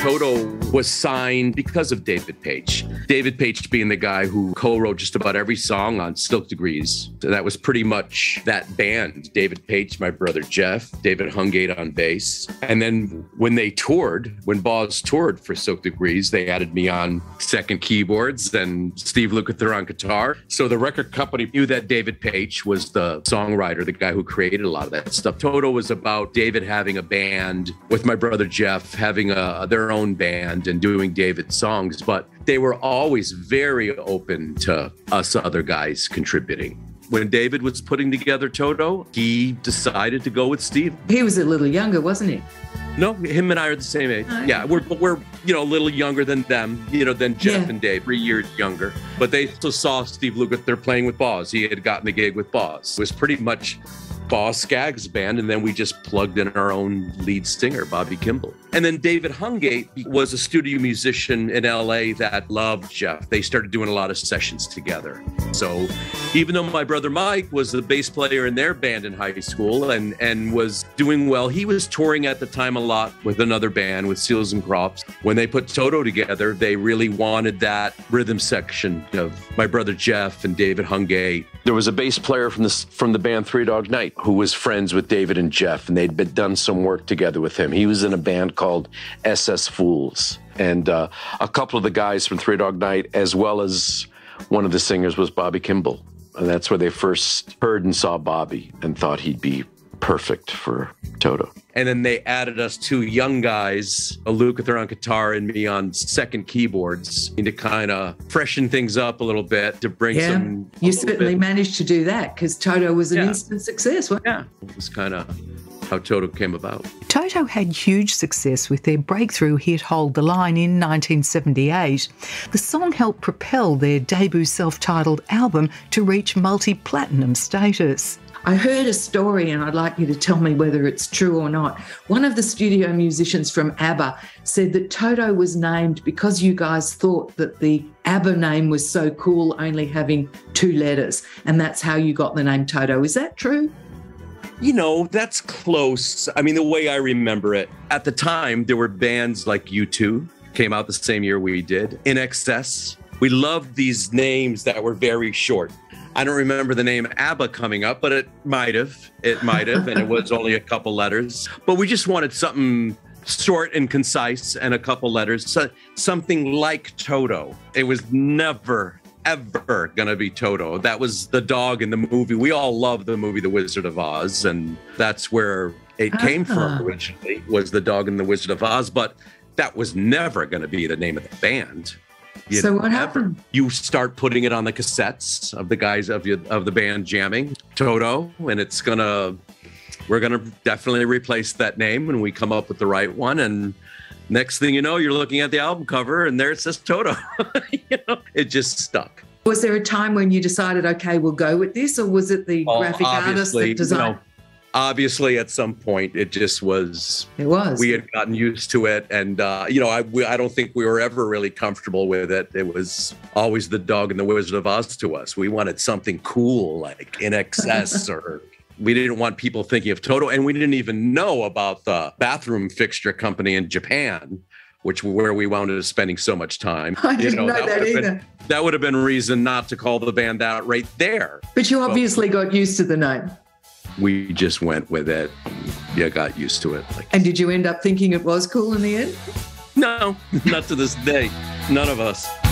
Toto was signed because of David Paich. David Paich being the guy who co-wrote just about every song on Silk Degrees. So that was pretty much that band. David Paich, my brother Jeff, David Hungate on bass. And then when they toured, when Boz toured for Silk Degrees, they added me on second keyboards and Steve Lukather on guitar. So the record company knew that David Paich was the songwriter, the guy who created a lot of that stuff. Toto was about David having a band with my brother Jeff, having their own band and doing David's songs. But they were always very open to us other guys contributing. When David was putting together Toto, he decided to go with Steve. He was a little younger, wasn't he? No, him and I are the same age. Oh, yeah, we're a little younger than them, than Jeff and Dave, 3 years younger. But they still saw Steve Lukather playing with Boz. He had gotten the gig with Boz. It was pretty much Boz Scaggs' band, and then we just plugged in our own lead singer, Bobby Kimball. And then David Hungate was a studio musician in LA that loved Jeff. They started doing a lot of sessions together. So even though my brother Mike was the bass player in their band in high school and was doing well, he was touring at the time a lot with another band, with Seals and Crofts. When they put Toto together, they really wanted that rhythm section of my brother Jeff and David Hungate. There was a bass player from the band Three Dog Night who was friends with David and Jeff, and they'd done some work together with him. He was in a band called SS Fools. And a couple of the guys from Three Dog Night, as well as one of the singers, was Bobby Kimball. And that's where they first heard and saw Bobby and thought he'd be perfect for Toto. And then they added us two young guys, a Lukather on guitar and me on second keyboards, to kind of freshen things up a little bit, to bring some... You certainly managed to do that because Toto was an instant success. Yeah, it was kind of how Toto came about. Toto had huge success with their breakthrough hit Hold the Line in 1978. The song helped propel their debut self-titled album to reach multi-platinum status. I heard a story, and I'd like you to tell me whether it's true or not. One of the studio musicians from ABBA said that Toto was named because you guys thought that the ABBA name was so cool, only having 2 letters, and that's how you got the name Toto. Is that true? That's close. I mean, the way I remember it, at the time, there were bands like U2, came out the same year we did, INXS. We loved these names that were very short. I don't remember the name ABBA coming up, but it might have, and it was only a couple letters. But we just wanted something short and concise and a couple letters, so something like Toto. It was never, ever gonna be Toto. That was the dog in the movie. We all love the movie The Wizard of Oz, and that's where it came from originally, was the dog in The Wizard of Oz, but that was never gonna be the name of the band. So what happened? You start putting it on the cassettes of the guys of the band jamming, Toto, and we're gonna definitely replace that name when we come up with the right one. And next thing you know, you're looking at the album cover and there it says Toto. It just stuck. Was there a time when you decided, okay, we'll go with this, or was it the graphic artist that designed? Obviously, at some point, it just was. It was. We had gotten used to it, and I don't think we were ever really comfortable with it. It was always the dog and the Wizard of Oz to us. We wanted something cool like INXS, or we didn't want people thinking of Toto, and we didn't even know about the bathroom fixture company in Japan, where we wound up spending so much time. I didn't know that either. That would have been reason not to call the band out right there. But you obviously got used to the name. We just went with it. Yeah, got used to it. And did you end up thinking it was cool in the end? No, not to this day. None of us.